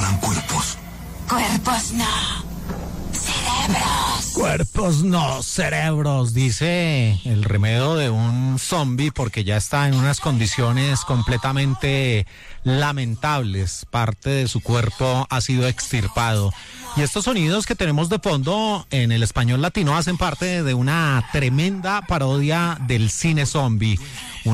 devoran cuerpos. Cuerpos no. Cerebros. Cuerpos no, cerebros, dice el remedio de un zombie porque ya está en unas condiciones completamente lamentables. Parte de su cuerpo ha sido extirpado. Y estos sonidos que tenemos de fondo en el español latino hacen parte de una tremenda parodia del cine zombie.